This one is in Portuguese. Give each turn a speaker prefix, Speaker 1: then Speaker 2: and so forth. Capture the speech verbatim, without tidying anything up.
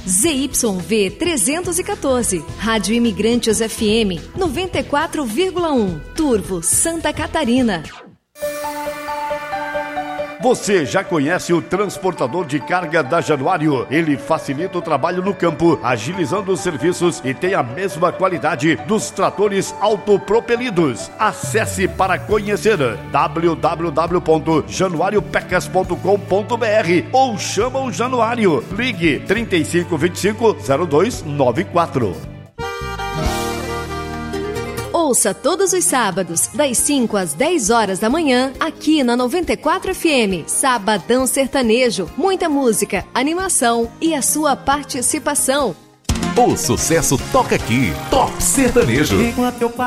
Speaker 1: Z Y V trezentos e quatorze, Rádio Imigrantes F M noventa e quatro vírgula um, Turvo, Santa Catarina.
Speaker 2: Você já conhece o transportador de carga da Januário? Ele facilita o trabalho no campo, agilizando os serviços e tem a mesma qualidade dos tratores autopropelidos. Acesse para conhecer w w w ponto januário pecas ponto com ponto b r ou chama o Januário. Ligue trinta e cinco, vinte e cinco, zero dois nove quatro.
Speaker 1: Ouça todos os sábados, das cinco às dez horas da manhã, aqui na noventa e quatro F M. Sabadão Sertanejo. Muita música, animação e a sua participação.
Speaker 3: O sucesso toca aqui. Top Sertanejo.